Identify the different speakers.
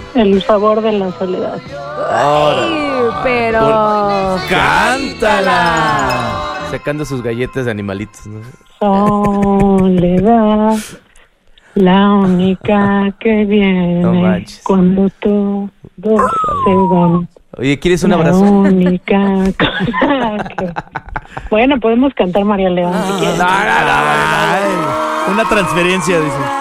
Speaker 1: El sabor de la soledad.
Speaker 2: Ay, pero...
Speaker 3: ¡Cántala! Sacando sus galletas de animalitos, ¿no?
Speaker 1: Soledad, la única que viene
Speaker 3: No manches.
Speaker 1: cuando todos se van.
Speaker 3: Oye, ¿quieres un
Speaker 1: La
Speaker 3: abrazo?
Speaker 1: única cosa que... Bueno, podemos cantar María León si quieres.
Speaker 3: No.
Speaker 4: Una transferencia, dice.